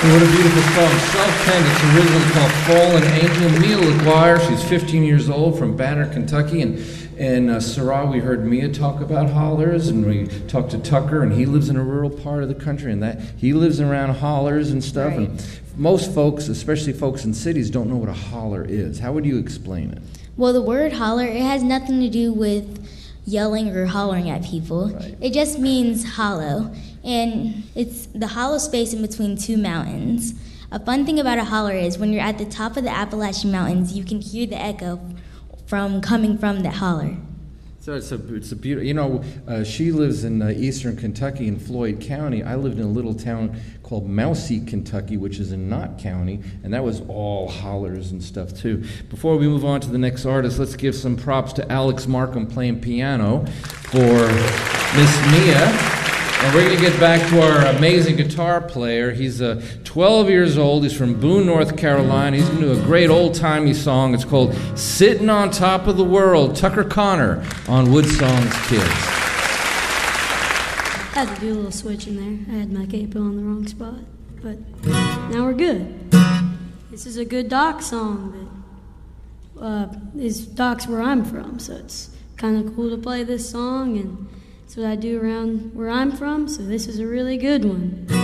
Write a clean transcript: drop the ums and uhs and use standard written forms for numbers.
What a beautiful song. Self-penned. It's originally called Fallen Angel. Mia LaGuire, she's 15 years old from Banner, Kentucky. And Sarah, we heard Mia talk about hollers, and we talked to Tucker, and he lives in a rural part of the country, and that he lives around hollers and stuff. Right. And most folks, especially folks in cities, don't know what a holler is. How would you explain it? Well, the word holler, it has nothing to do with yelling or hollering at people. Right. It just means hollow, and it's the hollow space in between two mountains. A fun thing about a holler is when you're at the top of the Appalachian Mountains, you can hear the echo coming from that holler. So it's a beautiful, you know, she lives in eastern Kentucky in Floyd County. I lived in a little town called Mousy, Kentucky, which is in Knott County, and that was all hollers and stuff too. Before we move on to the next artist, let's give some props to Alex Markham playing piano for Miss Mia. And we're going to get back to our amazing guitar player. He's 12 years old. He's from Boone, North Carolina. He's going to do a great old-timey song. It's called Sitting on Top of the World. Tucker Connor on Woodsong's Kids. I had to do a little switch in there. I had my capo on the wrong spot. But now we're good. This is a good Doc song that is Doc's where I'm from. So it's kind of cool to play this song, and that's what I do around where I'm from, so this is a really good one.